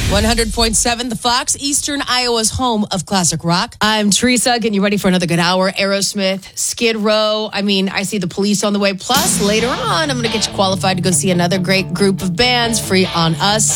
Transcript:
100.7 The Fox, Eastern Iowa's home of classic rock. I'm Teresa, getting you ready for another good hour. Aerosmith, Skid Row. I see the Police on the way. Plus, later on, I'm going to get you qualified to go see another great group of bands, Free on Us.